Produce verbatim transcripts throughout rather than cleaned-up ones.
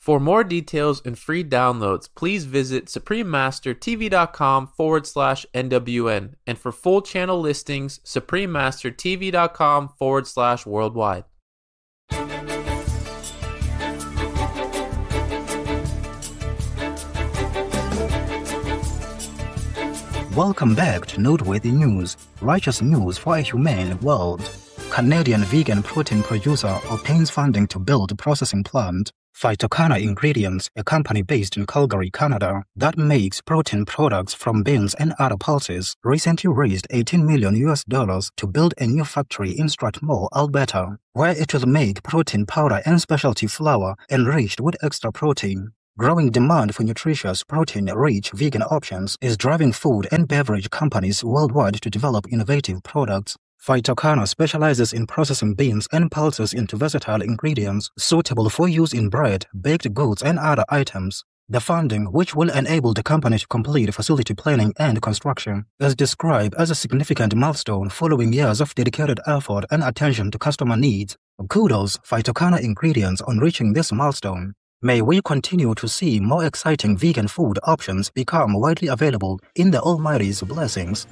For more details and free downloads, please visit suprememastertv.com forward slash NWN. And for full channel listings, suprememastertv.com forward slash worldwide. Welcome back to Noteworthy News, righteous news for a humane world. Canadian vegan protein producer obtains funding to build a processing plant. Phytocana Ingredients, a company based in Calgary, Canada, that makes protein products from beans and other pulses, recently raised eighteen million U S dollars to build a new factory in Strathmore, Alberta, where it will make protein powder and specialty flour enriched with extra protein. Growing demand for nutritious, protein-rich vegan options is driving food and beverage companies worldwide to develop innovative products. Phytocana specializes in processing beans and pulses into versatile ingredients suitable for use in bread, baked goods, and other items. The funding, which will enable the company to complete facility planning and construction, is described as a significant milestone following years of dedicated effort and attention to customer needs. Kudos, Phytocana Ingredients, on reaching this milestone. May we continue to see more exciting vegan food options become widely available in the Almighty's blessings.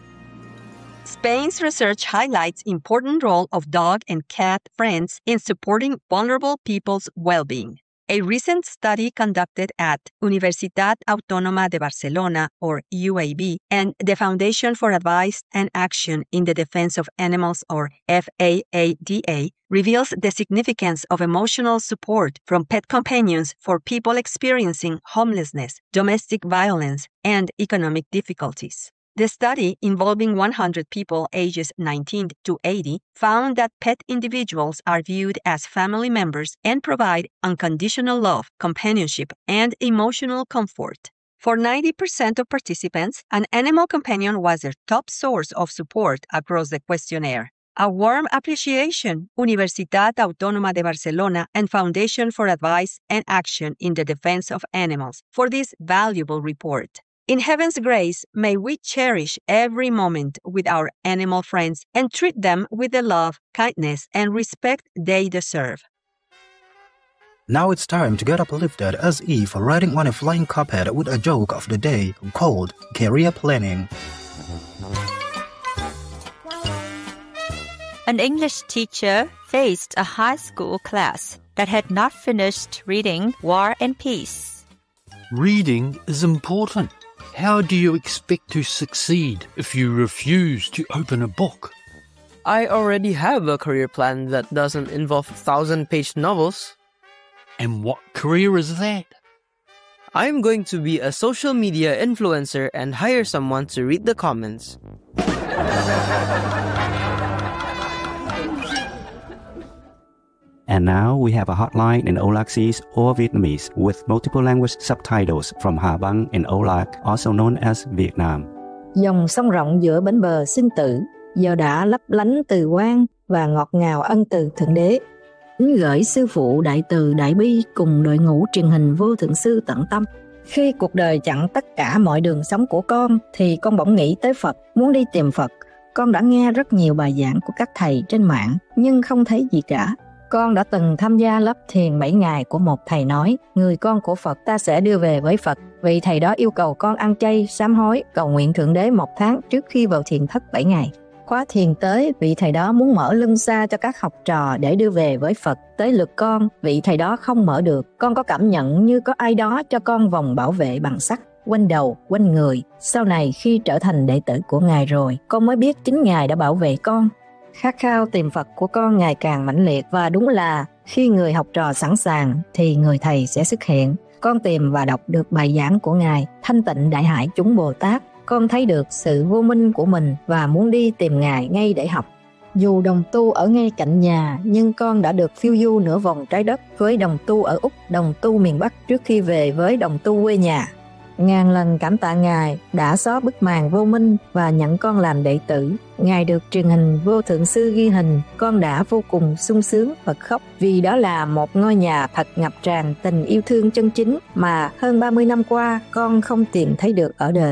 Spain's research highlights important role of dog and cat friends in supporting vulnerable people's well-being. A recent study conducted at Universitat Autònoma de Barcelona, or U A B, and the Foundation for Advice and Action in the Defense of Animals, or F A A D A, reveals the significance of emotional support from pet companions for people experiencing homelessness, domestic violence, and economic difficulties. The study, involving one hundred people ages nineteen to eighty, found that pet individuals are viewed as family members and provide unconditional love, companionship, and emotional comfort. For ninety percent of participants, an animal companion was their top source of support across the questionnaire. A warm appreciation, Universitat Autònoma de Barcelona and Foundation for Advice and Action in the Defense of Animals, for this valuable report. In heaven's grace, may we cherish every moment with our animal friends and treat them with the love, kindness, and respect they deserve. Now it's time to get uplifted as Eve riding on a flying carpet with a joke of the day called Career Planning. An English teacher faced a high school class that had not finished reading War and Peace. Reading is important. How do you expect to succeed if you refuse to open a book? I already have a career plan that doesn't involve thousand-page novels. And what career is that? I'm going to be a social media influencer and hire someone to read the comments. And now we have a hotline in Olaxese or Vietnamese with multiple language subtitles from Hà Bang in Olac, also known as Vietnam. Dòng sông rộng giữa bến bờ sinh tử, giờ đã lấp lánh từ quan và ngọt ngào ân từ Thượng Đế. Kính gửi sư phụ Đại Từ Đại Bi cùng đội ngũ truyền hình Vô Thượng Sư tận tâm. Khi cuộc đời chặn tất cả mọi đường sống của con, thì con bỗng nghĩ tới Phật, muốn đi tìm Phật. Con đã nghe rất nhiều bài giảng của các thầy trên mạng, nhưng không thấy gì cả. Con đã từng tham gia lớp thiền bảy ngày của một thầy nói, người con của Phật ta sẽ đưa về với Phật. Vị thầy đó yêu cầu con ăn chay, sám hối, cầu nguyện Thượng Đế một tháng trước khi vào thiền thất bảy ngày. Khóa thiền tới, vị thầy đó muốn mở lưng xa cho các học trò để đưa về với Phật. Tới lượt con, vị thầy đó không mở được. Con có cảm nhận như có ai đó cho con vòng bảo vệ bằng sắt, quanh đầu, quanh người. Sau này khi trở thành đệ tử của Ngài rồi, con mới biết chính Ngài đã bảo vệ con. Khát khao tìm Phật của con ngày càng mãnh liệt, và đúng là khi người học trò sẵn sàng thì người thầy sẽ xuất hiện. Con tìm và đọc được bài giảng của Ngài Thanh Tịnh Đại Hải Chúng Bồ Tát. Con thấy được sự vô minh của mình và muốn đi tìm Ngài ngay để học. Dù đồng tu ở ngay cạnh nhà, nhưng con đã được phiêu du nửa vòng trái đất với đồng tu ở Úc, đồng tu miền Bắc trước khi về với đồng tu quê nhà. Ngàn lần cảm tạ Ngài đã xóa bức màn vô minh và nhận con làm đệ tử. Ngài được truyền hình Vô Thượng Sư ghi hình, con đã vô cùng sung sướng và khóc, vì đó là một ngôi nhà thật ngập tràn tình yêu thương chân chính mà hơn ba mươi năm qua con không tìm thấy được ở đời.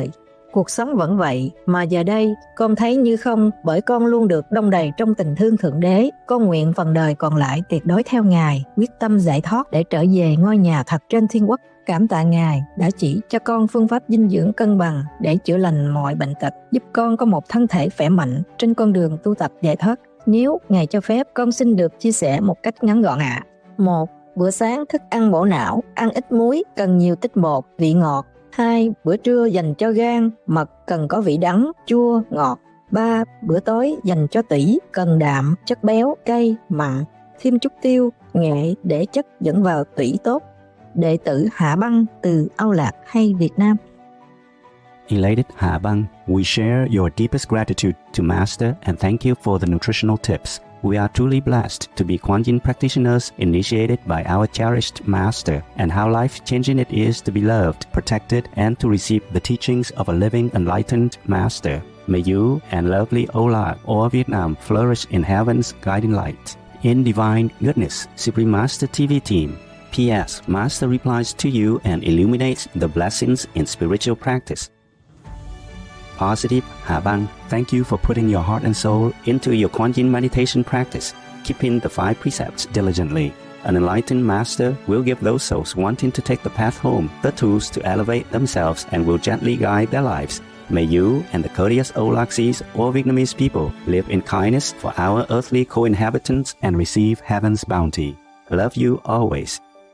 Cuộc sống vẫn vậy, mà giờ đây con thấy như không, bởi con luôn được đong đầy trong tình thương Thượng Đế. Con nguyện phần đời còn lại tuyệt đối theo Ngài, quyết tâm giải thoát để trở về ngôi nhà thật trên thiên quốc. Cảm tạ Ngài đã chỉ cho con phương pháp dinh dưỡng cân bằng để chữa lành mọi bệnh tật, giúp con có một thân thể khỏe mạnh trên con đường tu tập giải thoát. Nếu Ngài cho phép, con xin được chia sẻ một cách ngắn gọn ạ. À. một. Bữa sáng thức ăn bổ não, ăn ít muối, cần nhiều tinh bột, vị ngọt. Hai. Bữa trưa dành cho gan, mật, cần có vị đắng, chua, ngọt. Ba. Bữa tối dành cho tủy, cần đạm, chất béo, cay, mặn. Thêm chút tiêu, nghệ để chất dẫn vào tủy tốt. Đệ tử Hạ Băng từ Âu Lạc hay Việt Nam. Elated Hạ Băng, we share your deepest gratitude to Master and thank you for the nutritional tips. We are truly blessed to be Kuan Yin practitioners initiated by our cherished Master, and how life-changing it is to be loved, protected, and to receive the teachings of a living, enlightened Master. May you and lovely Ola or Vietnam flourish in heaven's guiding light. In divine goodness, Supreme Master T V team. P S. Master replies to you and illuminates the blessings in spiritual practice. Positive Hạ Băng, thank you for putting your heart and soul into your Kuan Yin meditation practice, keeping the five precepts diligently. An enlightened Master will give those souls wanting to take the path home the tools to elevate themselves and will gently guide their lives. May you and the courteous Olaxese or Vietnamese people live in kindness for our earthly co-inhabitants and receive heaven's bounty. Love you always.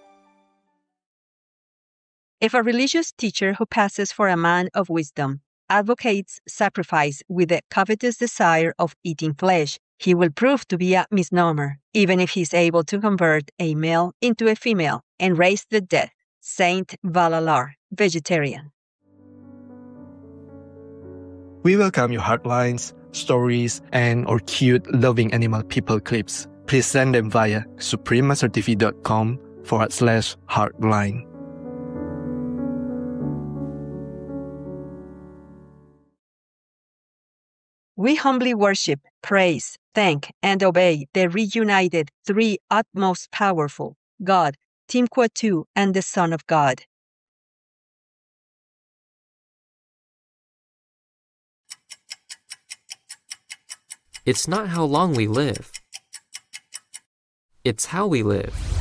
If a religious teacher who passes for a man of wisdom advocates sacrifice with the covetous desire of eating flesh, he will prove to be a misnomer, even if he is able to convert a male into a female and raise the dead. Saint Valalar, vegetarian. We welcome your heartlines, stories, and or cute loving animal people clips. Please send them via suprememastertv.com forward slash heartline. We humbly worship, praise, thank, and obey the reunited three utmost powerful, God, Team Kuatu, and the Son of God. It's not how long we live. It's how we live.